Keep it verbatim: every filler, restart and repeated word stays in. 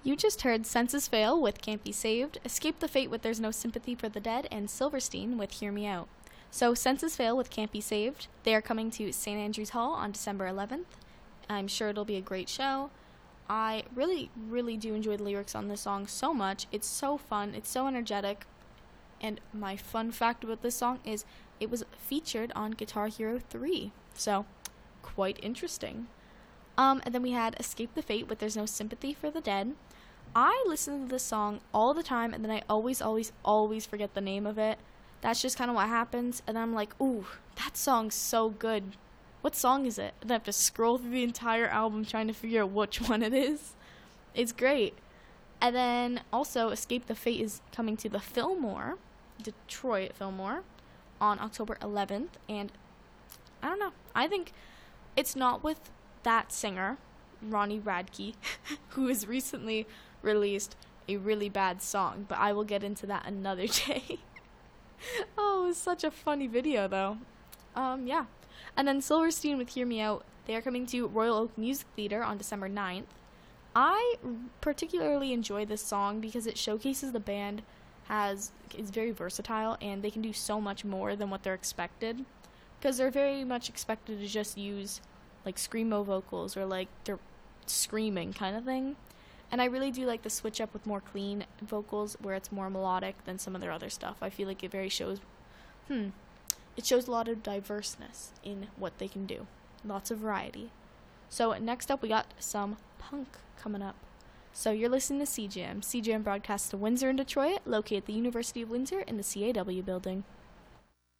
You just heard Senses Fail with Can't Be Saved, Escape the Fate with There's No Sympathy for the Dead, and Silverstein with Hear Me Out. So Senses Fail with Can't Be Saved, they are coming to Saint Andrews Hall on December eleventh. I'm sure it'll be a great show. I really, really do enjoy the lyrics on this song so much. It's so fun, it's so energetic, and my fun fact about this song is it was featured on Guitar Hero three, so quite interesting. Um, and then we had Escape the Fate with There's No Sympathy for the Dead. I listen to this song all the time, and then I always, always, always forget the name of it. That's just kind of what happens, and I'm like, ooh, that song's so good. What song is it? And I have to scroll through the entire album trying to figure out which one it is. It's great. And then also, Escape the Fate is coming to the Fillmore, Detroit Fillmore, on October eleventh, and I don't know. I think it's not with that singer, Ronnie Radke, who has recently released a really bad song, but I will get into that another day. Oh, it was such a funny video, though. Um, yeah. And then Silverstein with Hear Me Out, they are coming to Royal Oak Music Theater on December ninth. I particularly enjoy this song because it showcases the band has is very versatile, and they can do so much more than what they're expected, because they're very much expected to just use like screamo vocals or like they're screaming kind of thing. And I really do like the switch up with more clean vocals where it's more melodic than some of their other stuff. I feel like it very shows, hmm, it shows a lot of diverseness in what they can do. Lots of variety. So next up we got some punk coming up. So you're listening to C J M. C J M broadcasts to Windsor and Detroit, located at the University of Windsor in the C A W building.